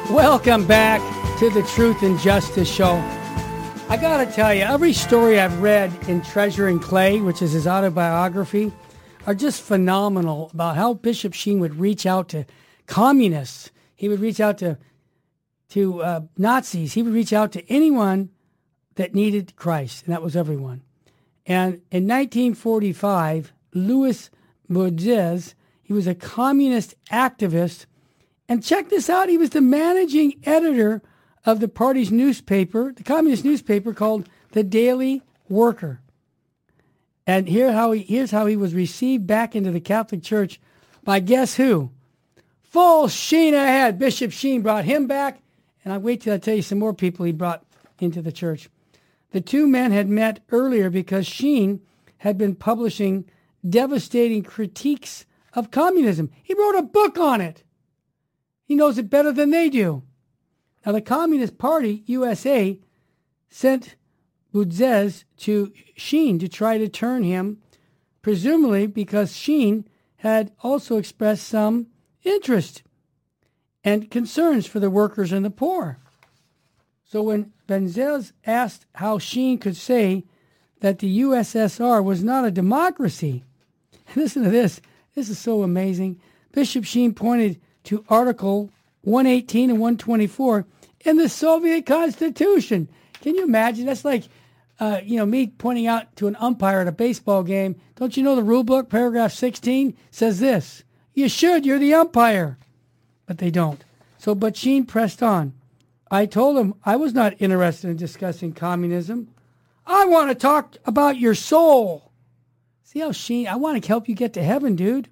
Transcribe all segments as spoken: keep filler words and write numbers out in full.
Welcome back to the Truth and Justice Show. I got to tell you, every story I've read in Treasure and Clay, which is his autobiography, are just phenomenal about how Bishop Sheen would reach out to communists. He would reach out to to uh, Nazis. He would reach out to anyone that needed Christ, and that was everyone. And in nineteen forty-five, Louis Bourdieu, he was a communist activist. And check this out, he was the managing editor of the party's newspaper, the communist newspaper called The Daily Worker. And here how he, here's how he was received back into the Catholic Church by guess who? Full Sheen ahead. Bishop Sheen brought him back, and I wait till I tell you some more people he brought into the church. The two men had met earlier because Sheen had been publishing devastating critiques of communism. He wrote a book on it. He knows it better than they do. Now, the Communist Party, U S A, sent Bourdieu to Sheen to try to turn him, presumably because Sheen had also expressed some interest and concerns for the workers and the poor. So when Bourdieu asked how Sheen could say that the U S S R was not a democracy, listen to this. This is so amazing. Bishop Sheen pointed to Article one eighteen and one twenty-four in the Soviet Constitution. Can you imagine? That's like, uh, you know, me pointing out to an umpire at a baseball game, don't you know the rule book, paragraph sixteen, says this? You should, you're the umpire. But they don't. So, but Sheen pressed on. I told him I was not interested in discussing communism. I want to talk about your soul. See how Sheen, I want to help you get to heaven, dude.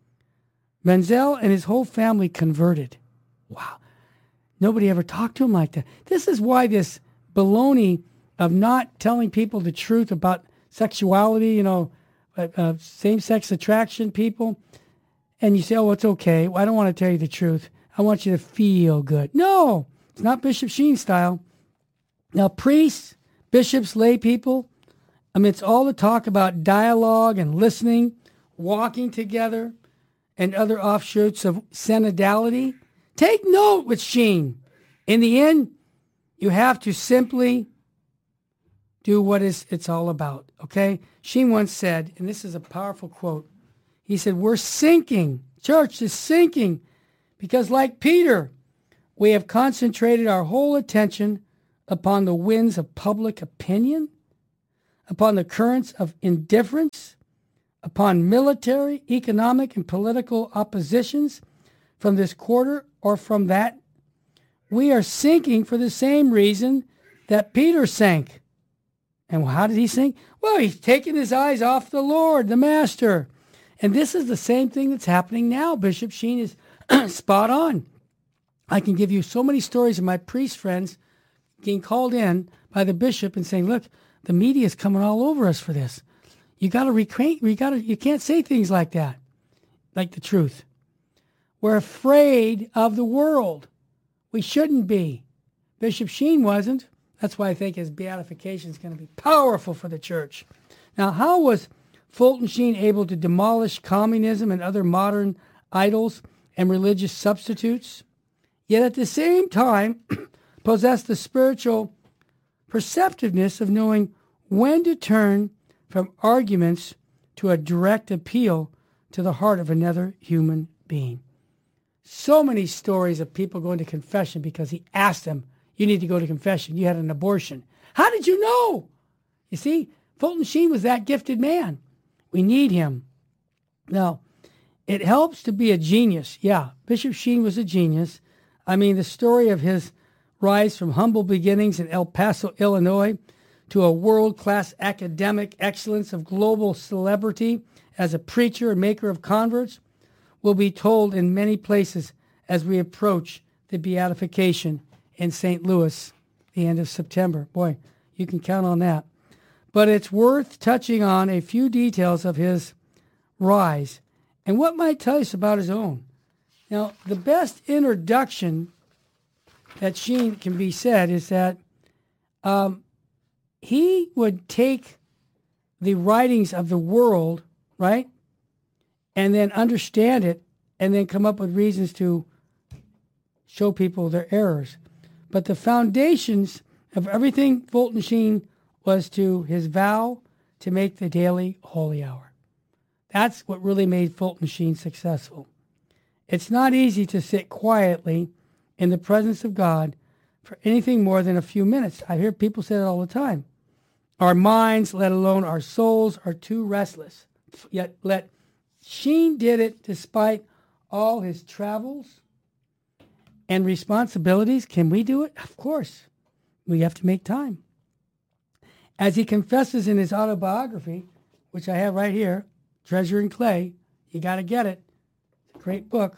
Menzel and his whole family converted. Wow. Nobody ever talked to him like that. This is why this baloney of not telling people the truth about sexuality, you know, uh, uh, same-sex attraction people, and you say, oh, it's okay. Well, I don't want to tell you the truth. I want you to feel good. No, it's not Bishop Sheen style. Now, priests, bishops, lay people, amidst all the talk about dialogue and listening, walking together, and other offshoots of synodality, take note with Sheen. In the end, you have to simply do what is it's all about, okay? Sheen once said, and this is a powerful quote, he said, we're sinking, church is sinking, because like Peter, we have concentrated our whole attention upon the winds of public opinion, upon the currents of indifference, upon military, economic, and political oppositions from this quarter or from that. We are sinking for the same reason that Peter sank. And how did he sink? Well, he's taken his eyes off the Lord, the Master. And this is the same thing that's happening now. Bishop Sheen is spot on. I can give you so many stories of my priest friends getting called in by the bishop and saying, look, the media is coming all over us for this. You got to recreate. You got to. You can't say things like that, like the truth. We're afraid of the world. We shouldn't be. Bishop Sheen wasn't. That's why I think his beatification is going to be powerful for the church. Now, how was Fulton Sheen able to demolish communism and other modern idols and religious substitutes, yet at the same time possess the spiritual perceptiveness of knowing when to turn from arguments to a direct appeal to the heart of another human being? So many stories of people going to confession because he asked them, you need to go to confession. You had an abortion. How did you know? You see, Fulton Sheen was that gifted man. We need him. Now, it helps to be a genius. Yeah, Bishop Sheen was a genius. I mean, the story of his rise from humble beginnings in El Paso, Illinois, to a world-class academic excellence of global celebrity as a preacher and maker of converts will be told in many places as we approach the beatification in Saint Louis, the end of September. Boy, you can count on that. But it's worth touching on a few details of his rise and what might tell us about his own. Now, the best introduction that Sheen can be said is that um, he would take the writings of the world, right, and then understand it and then come up with reasons to show people their errors. But the foundations of everything Fulton Sheen was to his vow to make the daily holy hour. That's what really made Fulton Sheen successful. It's not easy to sit quietly in the presence of God for anything more than a few minutes. I hear people say that all the time. Our minds, let alone our souls, are too restless. Yet let Sheen did it despite all his travels and responsibilities. Can we do it? Of course. We have to make time. As he confesses in his autobiography, which I have right here, Treasure in Clay, you got to get it. It's a great book.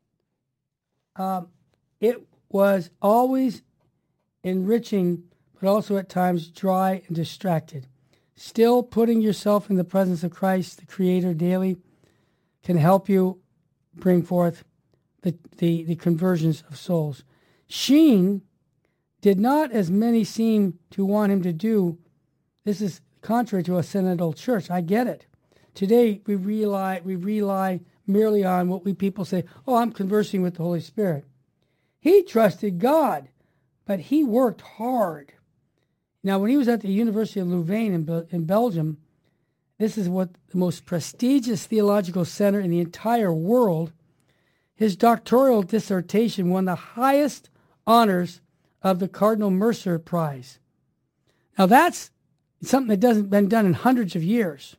Um, it was always enriching, but also at times dry and distracted. Still, putting yourself in the presence of Christ, the Creator, daily can help you bring forth the, the, the conversions of souls. Sheen did not, as many seem to want him to do. This is contrary to a synodal church. I get it. Today, we rely, we rely merely on what we people say, oh, I'm conversing with the Holy Spirit. He trusted God, but he worked hard. Now, when he was at the University of Louvain in, in Belgium, this is what the most prestigious theological center in the entire world. His doctoral dissertation won the highest honors of the Cardinal Mercer Prize. Now, that's something that doesn't been done in hundreds of years.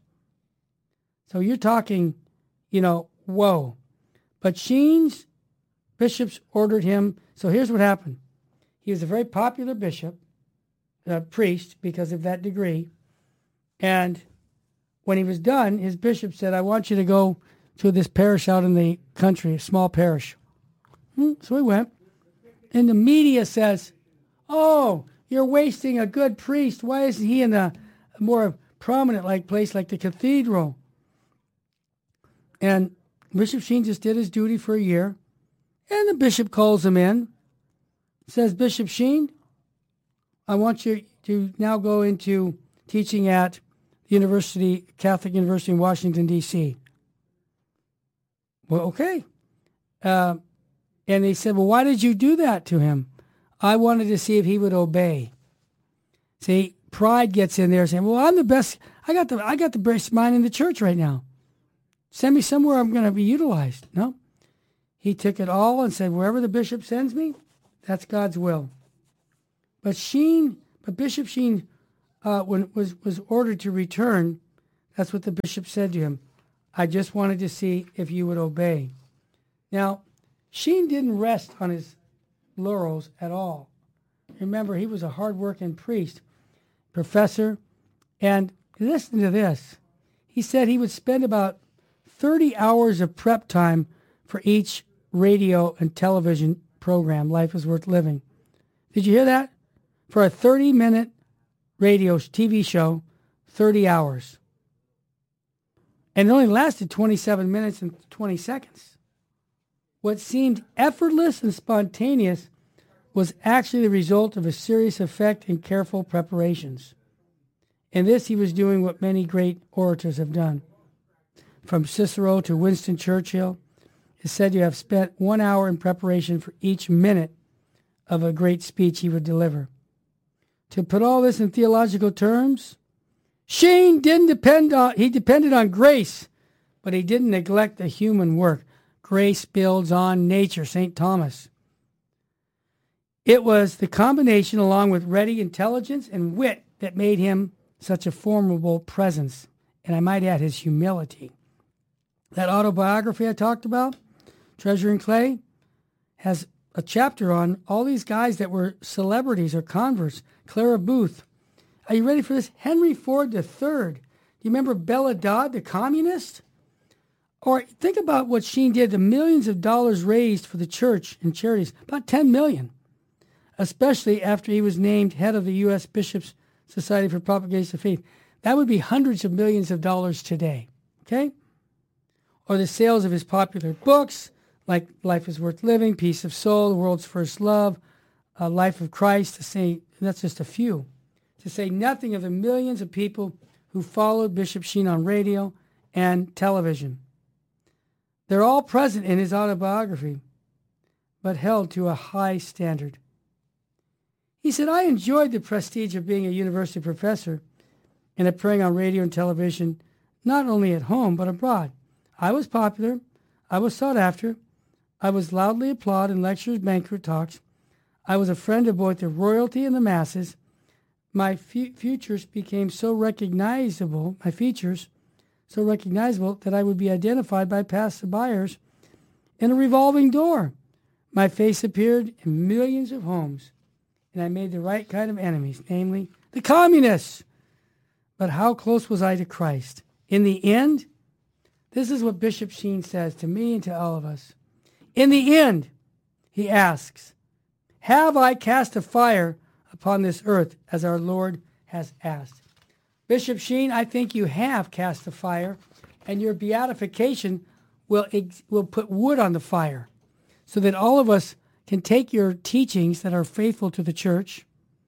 So you're talking, you know, whoa. But Sheen's bishops ordered him. So here's what happened. He was a very popular bishop, a priest, because of that degree. And when he was done, his bishop said, I want you to go to this parish out in the country, a small parish. Hmm, so he went. And the media says, oh, you're wasting a good priest. Why isn't he in a more prominent like place like the cathedral? And Bishop Sheen just did his duty for a year. And the bishop calls him in, says, Bishop Sheen, I want you to now go into teaching at the University, Catholic University in Washington, D C Well, okay. Uh, and they said, well, why did you do that to him? I wanted to see if he would obey. See, pride gets in there saying, well, I'm the best. I got the I got the best mind in the church right now. Send me somewhere I'm going to be utilized. No. He took it all and said, wherever the bishop sends me, that's God's will. But Sheen, but Bishop Sheen, uh, when was was ordered to return, that's what the bishop said to him. I just wanted to see if you would obey. Now, Sheen didn't rest on his laurels at all. Remember, he was a hard-working priest, professor, and listen to this. He said he would spend about thirty hours of prep time for each radio and television program, Life is Worth Living. Did you hear that? For a thirty-minute radio T V show, thirty hours. And it only lasted twenty-seven minutes and twenty seconds. What seemed effortless and spontaneous was actually the result of a serious effect and careful preparations. In this, he was doing what many great orators have done. From Cicero to Winston Churchill, is said to have spent one hour in preparation for each minute of a great speech he would deliver. To put all this in theological terms, Sheen didn't depend on, he depended on grace, but he didn't neglect the human work. Grace builds on nature, Saint Thomas. It was the combination along with ready intelligence and wit that made him such a formidable presence. And I might add his humility. That autobiography I talked about, Treasure in Clay, has a chapter on all these guys that were celebrities or converts. Clara Booth. Are you ready for this? Henry Ford the third. Do you remember Bella Dodd, the communist? Or think about what Sheen did, the millions of dollars raised for the church and charities, about ten million, especially after he was named head of the U S Bishops' Society for Propagation of Faith. That would be hundreds of millions of dollars today, okay? Or the sales of his popular books, like Life is Worth Living, Peace of Soul, The World's First Love, uh, Life of Christ, to say, that's just a few. To say nothing of the millions of people who followed Bishop Sheen on radio and television. They're all present in his autobiography. but held to a high standard. He said, I enjoyed the prestige of being a university professor and appearing on radio and television, not only at home, but abroad. I was popular. I was sought after. I was loudly applauded in lectures, banquet talks. I was a friend of both the royalty and the masses. My fu- futures became so recognizable, my features so recognizable that I would be identified by passerbyers in a revolving door. My face appeared in millions of homes, and I made the right kind of enemies, namely the communists. But how close was I to Christ? In the end, this is what Bishop Sheen says to me and to all of us. In the end, he asks, have I cast a fire upon this earth as our Lord has asked? Bishop Sheen, I think you have cast a fire, and your beatification will, ex- will put wood on the fire so that all of us can take your teachings that are faithful to the church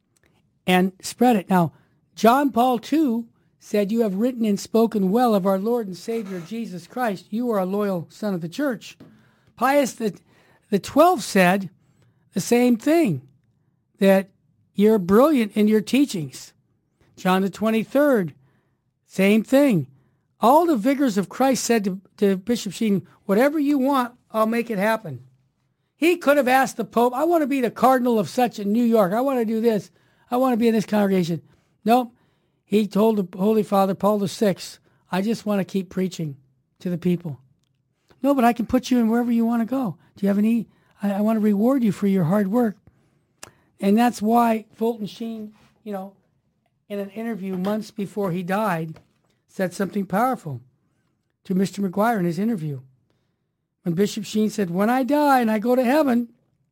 and spread it. Now, John Paul the Second said, you have written and spoken well of our Lord and Savior Jesus Christ. You are a loyal son of the church. Pius the, the twelfth said the same thing, that you're brilliant in your teachings. John the twenty-third, same thing. All the vicars of Christ said to, to Bishop Sheen, whatever you want, I'll make it happen. He could have asked the Pope, I want to be the cardinal of such in New York. I want to do this. I want to be in this congregation. Nope. He told the Holy Father, Paul the Sixth, I just want to keep preaching to the people. No, but I can put you in wherever you want to go. Do you have any? I, I want to reward you for your hard work. And that's why Fulton Sheen, you know, in an interview months before he died, said something powerful to Mister McGuire in his interview. When Bishop Sheen said, when I die and I go to heaven,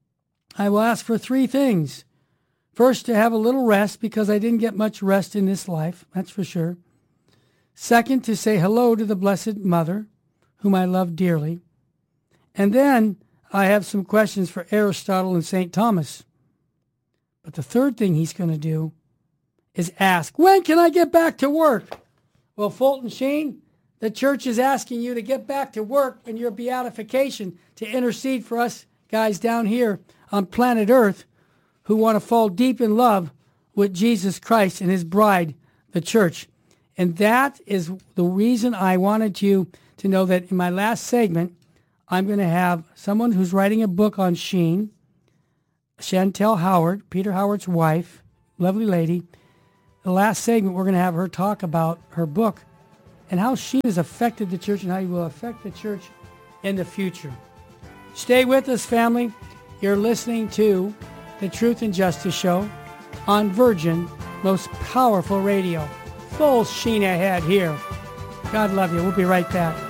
I will ask for three things. First, to have a little rest, because I didn't get much rest in this life, that's for sure. Second, to say hello to the Blessed Mother, whom I love dearly. And then I have some questions for Aristotle and Saint Thomas. But the third thing he's going to do is ask, when can I get back to work? Well, Fulton Sheen, the church is asking you to get back to work in your beatification to intercede for us guys down here on planet Earth who want to fall deep in love with Jesus Christ and his bride, the church. And that is the reason I wanted you to know that in my last segment, I'm going to have someone who's writing a book on Sheen, Chantel Howard, Peter Howard's wife, lovely lady. The last segment, we're going to have her talk about her book and how Sheen has affected the church and how he will affect the church in the future. Stay with us, family. You're listening to the Truth and Justice Show on Virgin, most powerful radio. Full Sheen ahead here. God love you. We'll be right back.